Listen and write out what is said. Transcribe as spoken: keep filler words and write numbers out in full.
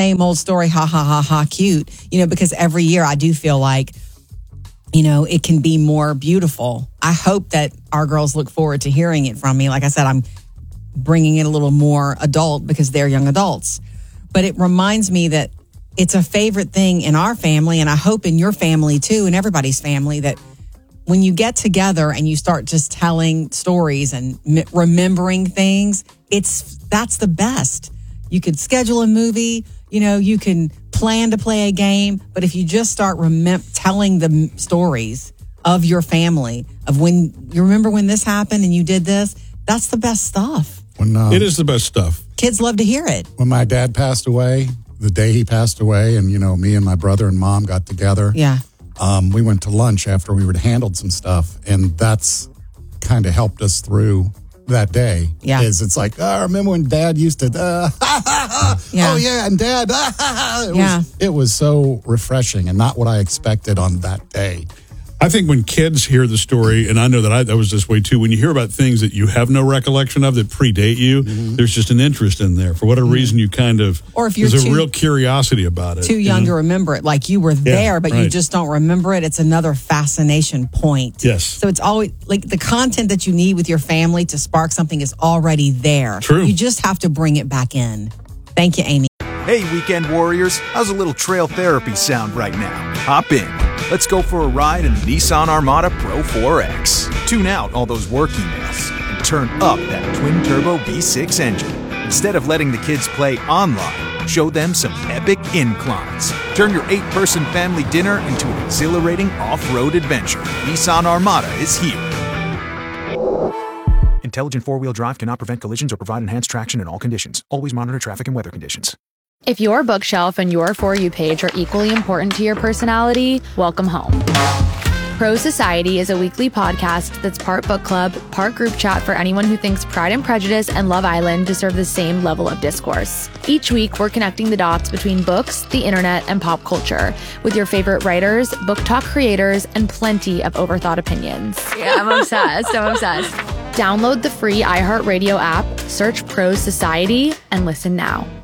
same old story, ha, ha, ha, ha, cute, you know, because every year I do feel like, you know, it can be more beautiful. I hope that our girls look forward to hearing it from me. Like I said, I'm bringing it a little more adult because they're young adults. But it reminds me that it's a favorite thing in our family, and I hope in your family too, and everybody's family, that when you get together and you start just telling stories and m- remembering things, it's that's the best. You could schedule a movie, you know, you can plan to play a game, but if you just start remem- telling the m- stories of your family, of when you remember when this happened and you did this, that's the best stuff. When, uh, it is the best stuff. Kids love to hear it. When my dad passed away, the day he passed away, and, you know, me and my brother and mom got together. Yeah. Um, we went to lunch after we had handled some stuff, and that's kind of helped us through that day. Yeah. Is it's like, oh, I remember when Dad used to, uh, yeah. oh, yeah, and Dad, it, yeah. was, it was so refreshing and not what I expected on that day. I think when kids hear the story, and I know that I that was this way too, when you hear about things that you have no recollection of that predate you, mm-hmm. there's just an interest in there. For whatever mm-hmm. reason, you kind of, or if you're there's too, a real curiosity about it. Too young you know? to remember it. Like you were there, yeah, but right. you just don't remember it. It's another fascination point. Yes. So it's always like the content that you need with your family to spark something is already there. True. You just have to bring it back in. Thank you, Amy. Hey, weekend warriors. How's a little trail therapy sound right now? Hop in. Let's go for a ride in the Nissan Armada Pro four X. Tune out all those work emails and turn up that twin-turbo V six engine. Instead of letting the kids play online, show them some epic inclines. Turn your eight-person family dinner into an exhilarating off-road adventure. Nissan Armada is here. Intelligent four-wheel drive cannot prevent collisions or provide enhanced traction in all conditions. Always monitor traffic and weather conditions. If your bookshelf and your For You page are equally important to your personality, welcome home. Pro Society is a weekly podcast that's part book club, part group chat for anyone who thinks Pride and Prejudice and Love Island deserve the same level of discourse. Each week, we're connecting the dots between books, the internet, and pop culture with your favorite writers, book talk creators, and plenty of overthought opinions. Yeah, I'm obsessed. I'm obsessed. Download the free iHeartRadio app, search Pro Society, and listen now.